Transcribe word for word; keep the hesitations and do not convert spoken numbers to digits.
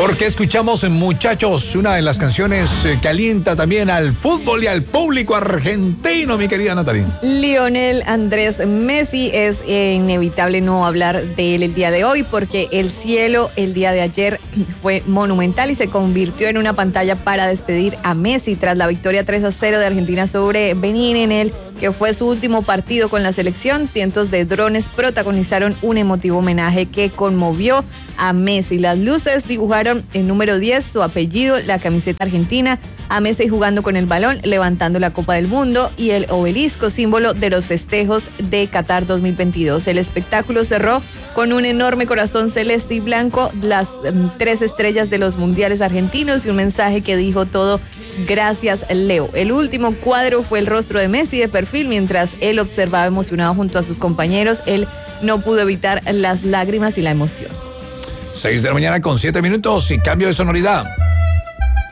Porque escuchamos, muchachos, una de las canciones que alienta también al fútbol y al público argentino, mi querida Natalie. Lionel Andrés Messi, es eh, inevitable no hablar de él el día de hoy porque el cielo el día de ayer fue monumental y se convirtió en una pantalla para despedir a Messi tras la victoria tres a cero de Argentina sobre Benín en el que fue su último partido con la selección. Cientos de drones protagonizaron un emotivo homenaje que conmovió a Messi. Las luces dibujaron el número diez, su apellido, la camiseta argentina, a Messi jugando con el balón, levantando la Copa del Mundo y el obelisco, símbolo de los festejos de Qatar dos mil veintidós. El espectáculo cerró con un enorme corazón celeste y blanco, las um, tres estrellas de los mundiales argentinos y un mensaje que dijo todo: gracias, Leo. El último cuadro fue el rostro de Messi de perfil mientras él observaba emocionado junto a sus compañeros. Él no pudo evitar las lágrimas y la emoción. seis de la mañana con siete minutos y cambio de sonoridad.